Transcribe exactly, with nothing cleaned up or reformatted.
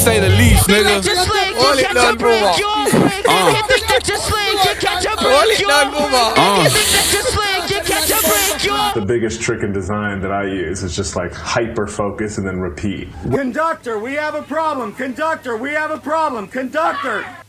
say the least, nigga. Just swing, Roll you it catch down, a break, Boomer. you break. Uh. You think that you swing, you catch a Roll break, it you down, Boomer. Uh. You think that you swing, you catch a break, you The biggest trick in design that I use is just like hyper focus and then repeat. Conductor, we have a problem. Conductor, we have a problem. Conductor.